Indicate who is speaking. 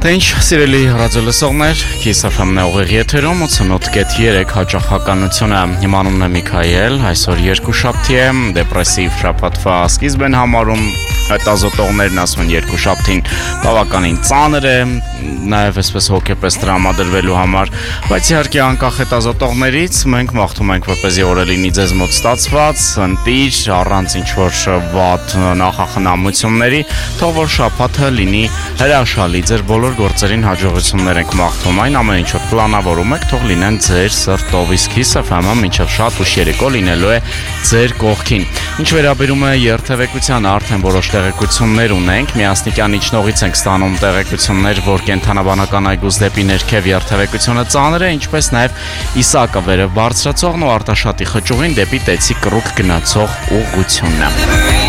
Speaker 1: Ինչ սիրելի ռադիոլսողներ, Kiss FM-ն է ուղիղ եթերում 88.3 հաճախականությունը։ Իմ անունն է Միքայել, այսօր երկուշաբթի է, դեպրեսիվ շաբաթվա սկիզբ են համարում, հետազոտողներն ասում են երկուշաբթին բավականին ծանր է, նաև այսպես հոգեպես տրամադրվելու համար, բայց իհարկե անկախ հետազոտողներից մենք մաղթում ենք, որպեսզի օրը լինի ձեզ մոտ ստացված, ընտիր, առանց ինչ-որ վատ նախախնամությունների, թող որ շաբաթը լինի հրաշալի, ձեր բոլոր գործերին հաջողություններ ենք մաղթում, այն ամեն ինչ որ պլանավորում եք, թող լինեն ձեր սրտով, իսկ Kiss FM-ը մինչև շատ ուշ երեկո լինելու է ձեր կողքին։ Ինչ վերաբերում է երթևեկությանը, արդեն որոշ տեղեկություններ ունենք, Միասնիկյան իջնողից ենք ստանում տեղեկություններ, որ կենթանաբանական այգուց դեպի ներքև երթևեկությունը ծանր է, ինչպես նաև Իսակը վերև բարձրացողն ու Արտաշատի խճուղին դեպի Տեցի կռուկ գնացող ուղղությունը։